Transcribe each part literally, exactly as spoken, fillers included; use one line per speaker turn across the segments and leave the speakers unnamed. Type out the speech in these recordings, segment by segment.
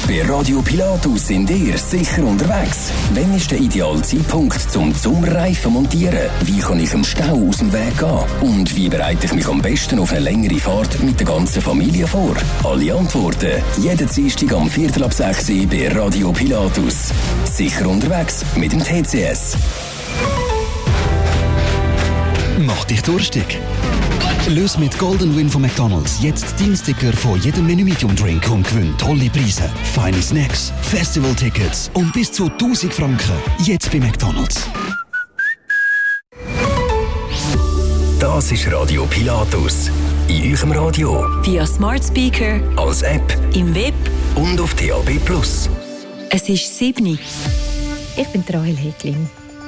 Bei Radio Pilatus sind ihr sicher unterwegs. Wann ist der ideale Zeitpunkt zum Sommerreifen montieren? Wie kann ich im Stau aus dem Weg gehen? Und wie bereite ich mich am besten auf eine längere Fahrt mit der ganzen Familie vor? Alle Antworten jeden Dienstag am Viertel ab sechs bei Radio Pilatus. Sicher unterwegs mit dem T C S.
Mach dich durstig. Löse mit Golden Win von McDonald's jetzt Dienststicker von jedem Menü Medium Drink und gewinn tolle Preise, feine Snacks, Festivaltickets und bis zu tausend Franken. Jetzt bei McDonald's.
Das ist Radio Pilatus. In eurem Radio.
Via Smart Speaker.
Als App.
Im Web.
Und auf D A B Plus.
Es ist sieben.
Ich bin Rahel Hedlin.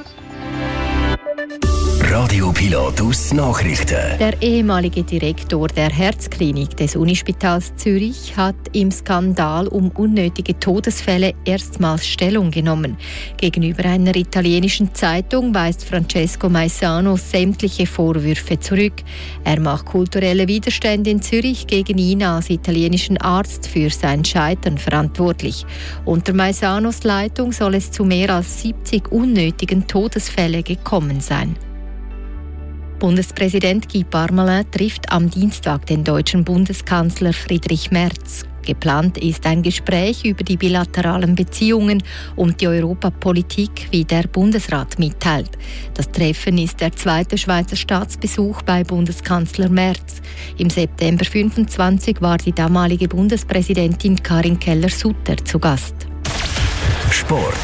Radio Pilatus Nachrichten.
Der ehemalige Direktor der Herzklinik des Unispitals Zürich hat im Skandal um unnötige Todesfälle erstmals Stellung genommen. Gegenüber einer italienischen Zeitung weist Francesco Maisano sämtliche Vorwürfe zurück. Er macht kulturelle Widerstände in Zürich gegen ihn als italienischen Arzt für sein Scheitern verantwortlich. Unter Maisanos Leitung soll es zu mehr als siebzig unnötigen Todesfällen gekommen sein. Bundespräsident Guy Parmelin trifft am Dienstag den deutschen Bundeskanzler Friedrich Merz. Geplant ist ein Gespräch über die bilateralen Beziehungen und die Europapolitik, wie der Bundesrat mitteilt. Das Treffen ist der zweite Schweizer Staatsbesuch bei Bundeskanzler Merz. Im September fünfundzwanzig war die damalige Bundespräsidentin Karin Keller-Sutter zu Gast.
Sport.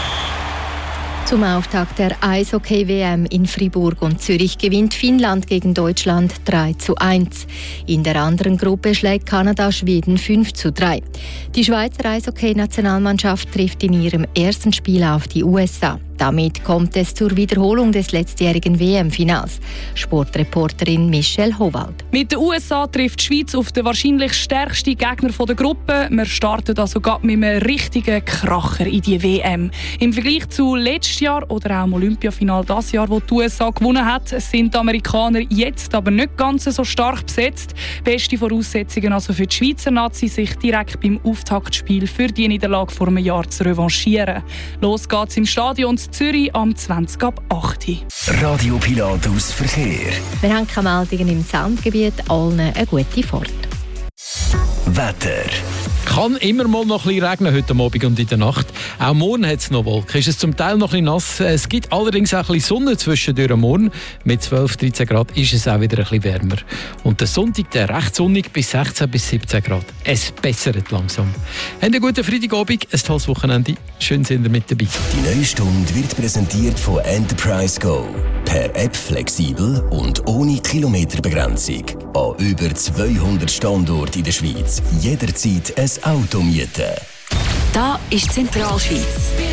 Zum Auftakt der Eishockey-W M in Fribourg und Zürich gewinnt Finnland gegen Deutschland drei zu eins. In der anderen Gruppe schlägt Kanada Schweden fünf zu drei. Die Schweizer Eishockey-Nationalmannschaft trifft in ihrem ersten Spiel auf die U S A. Damit kommt es zur Wiederholung des letztjährigen W M-Finals. Sportreporterin Michelle Howald.
Mit den U S A trifft die Schweiz auf den wahrscheinlich stärksten Gegner der Gruppe. Wir starten also gerade mit einem richtigen Kracher in die W M. Im Vergleich zu letztes Jahr oder auch im Olympiafinal das Jahr, wo die U S A gewonnen hat, sind die Amerikaner jetzt aber nicht ganz so stark besetzt. Beste Voraussetzungen also für die Schweizer Nazi, sich direkt beim Auftaktspiel für die Niederlage vor einem Jahr zu revanchieren. Los geht's im Stadion Zürich am zwanzig ab acht.
Radio Pilatus Verkehr.
Wir haben keine Meldungen im Sandgebiet, allen eine gute Fahrt.
Wetter.
Kann immer mal noch ein bisschen regnen heute Abend und in der Nacht. Auch morgen hat es noch Wolken. Ist es zum Teil noch ein bisschen nass. Es gibt allerdings auch ein bisschen Sonne zwischendurch am Morgen. Mit zwölf bis dreizehn Grad ist es auch wieder ein bisschen wärmer. Und der Sonntag der recht sonnig bis sechzehn bis siebzehn Grad. Es bessert langsam. Habt einen guten Freitagabend, ein tolles Wochenende. Schön sind ihr mit dabei.
Die neue Stunde wird präsentiert von Enterprise Go. Per App flexibel und ohne Kilometerbegrenzung. An über zweihundert Standorten in der Schweiz. Jederzeit ein Auto mieten.
Da ist Zentralschweiz.